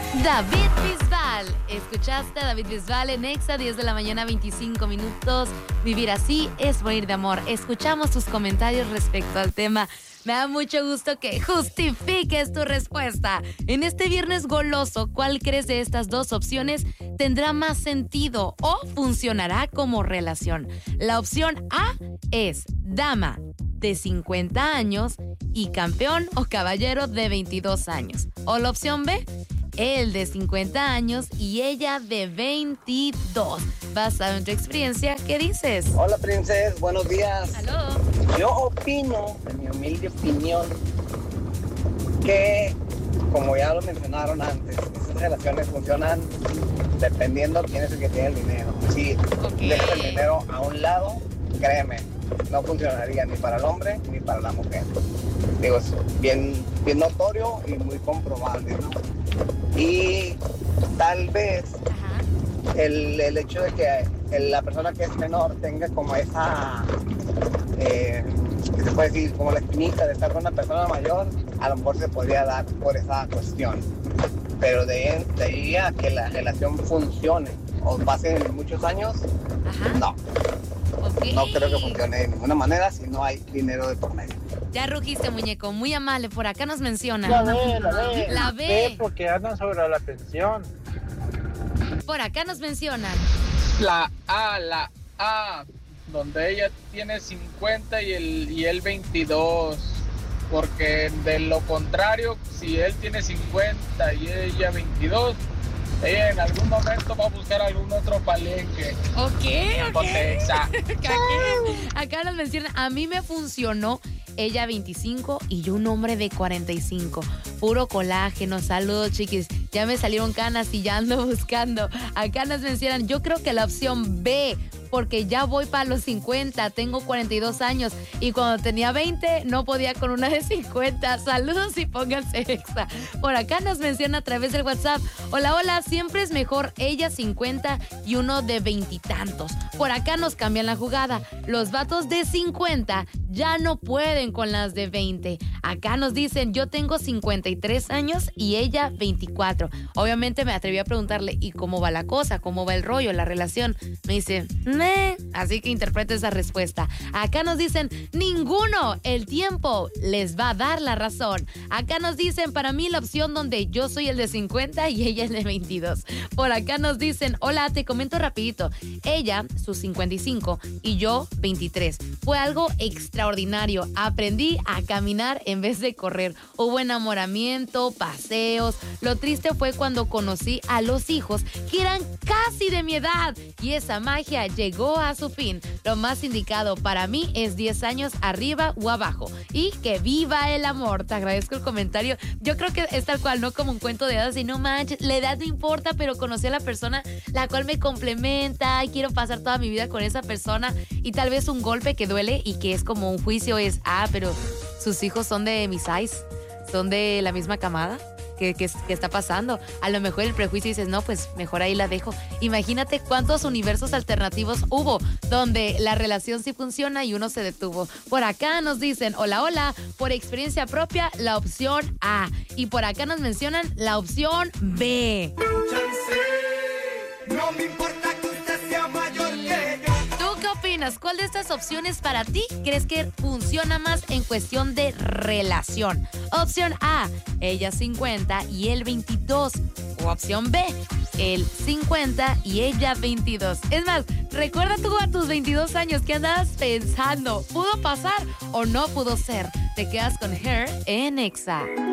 David Bisbal. Escuchaste a David Bisbal en Exa, 10 de la mañana, 25 minutos. Vivir así es morir de amor. Escuchamos tus comentarios respecto al tema. Me da mucho gusto que justifiques tu respuesta. En este viernes goloso, ¿cuál crees de estas dos opciones tendrá más sentido o funcionará como relación? La opción A es dama de 50 años y campeón o caballero de 22 años. O la opción B, él de 50 años y ella de 22. Basado en tu experiencia, ¿qué dices? Hola, princesa, buenos días. Aló. Yo opino, en mi humilde opinión, que, como ya lo mencionaron antes, esas relaciones funcionan dependiendo quién es el que tiene el dinero. Si dejas el dinero a un lado, créeme, no funcionaría ni para el hombre ni para la mujer. Digo, es bien notorio y muy comprobable, ¿no? Y tal vez el hecho de que la persona que es menor tenga como esa, ¿qué se puede decir? Como la espinita de estar con una persona mayor, a lo mejor se podría dar por esa cuestión. Pero de ahí a que la relación funcione o pasen muchos años, no. Okay. No creo que funcione de ninguna manera si no hay dinero de por medio. Ya rugiste, muñeco, muy amable. Por acá nos mencionan. La B. La B. Porque andan sobre la pensión. Por acá nos mencionan. La A, donde ella tiene 50 y él 22. Porque de lo contrario, si él tiene 50 y ella 22, ella en algún momento va a buscar algún otro palenque. Ok. Cotexa. Acá nos mencionan, a mí me funcionó ella 25 y yo un hombre de 45. Puro colágeno, saludos chiquis. Ya me salieron canas y ya ando buscando. Acá nos mencionan, yo creo que la opción B, porque ya voy para los 50, tengo 42 años y cuando tenía 20 no podía con una de 50. Saludos y pónganse Exa. Por acá nos menciona a través del WhatsApp, hola, siempre es mejor ella 50 y uno de 20 y tantos. Por acá nos cambian la jugada, los vatos de 50 ya no pueden con las de 20. Acá nos dicen, yo tengo 53 años y ella 24. Obviamente me atreví a preguntarle, ¿y cómo va la cosa? ¿Cómo va el rollo, la relación? Me dice, así que interprete esa respuesta. Acá nos dicen, ninguno, el tiempo les va a dar la razón. Acá nos dicen, para mí la opción donde yo soy el de 50 y ella es de 22. Por acá nos dicen, hola, te comento rapidito. Ella, sus 55 y yo 23. Fue algo extraordinario. Aprendí a caminar en vez de correr. Hubo enamoramiento, paseos. Lo triste fue cuando conocí a los hijos que eran casi de mi edad y esa magia llegó a su fin. Lo más indicado para mí es 10 años arriba o abajo y que viva el amor. Te agradezco el comentario. Yo creo que es tal cual, no como un cuento de hadas y no manches, la edad no importa, pero conocí a la persona la cual me complementa y quiero pasar toda mi vida con esa persona. Y tal vez un golpe que duele y que es como un juicio es, pero sus hijos son de mi size, son de la misma camada. ¿Qué está pasando? A lo mejor el prejuicio dices, no, pues mejor ahí la dejo. Imagínate cuántos universos alternativos hubo donde la relación sí funciona y uno se detuvo. Por acá nos dicen, hola, por experiencia propia, la opción A. Y por acá nos mencionan la opción B. No me importa que usted sea mayor que yo. ¿Tú qué opinas? ¿Cuál de estas opciones para ti crees que funciona más en cuestión de relación? Opción A, ella 50 y él 22. O opción B, él 50 y ella 22. Es más, recuerda tú a tus 22 años, ¿qué andabas pensando? ¿Pudo pasar o no pudo ser? Te quedas con Her en Exa.